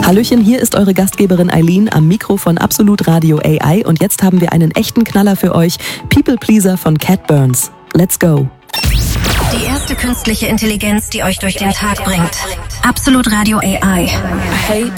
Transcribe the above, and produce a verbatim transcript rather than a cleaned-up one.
Hallöchen, hier ist eure Gastgeberin Eileen am Mikro von Absolut Radio A I und jetzt haben wir einen echten Knaller für euch. People Pleaser von Cat Burns. Let's go. Die erste künstliche Intelligenz, die euch durch den Tag bringt. Absolut Radio A I. I hate